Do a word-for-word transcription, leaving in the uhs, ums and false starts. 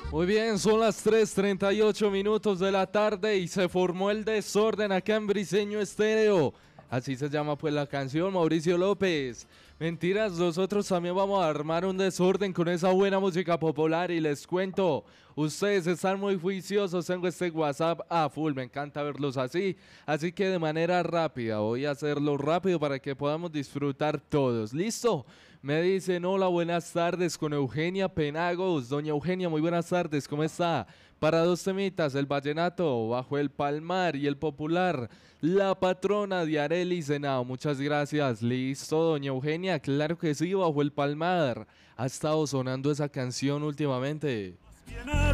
Muy bien, son las tres treinta y ocho minutos de la tarde y se formó el desorden acá en Briseño Estéreo. Así se llama pues la canción, Mauricio López. Mentiras, nosotros también vamos a armar un desorden con esa buena música popular y les cuento, ustedes están muy juiciosos, tengo este WhatsApp a full, me encanta verlos así, así que de manera rápida, voy a hacerlo rápido para que podamos disfrutar todos. ¿Listo? Me dicen, hola, buenas tardes con Eugenia Penagos. Doña Eugenia, muy buenas tardes, ¿cómo está? Para dos temitas, el vallenato, Bajo el Palmar y el popular, La Patrona de Arely Senao. Muchas gracias. Listo, doña Eugenia, claro que sí, Bajo el Palmar. Ha estado sonando esa canción últimamente.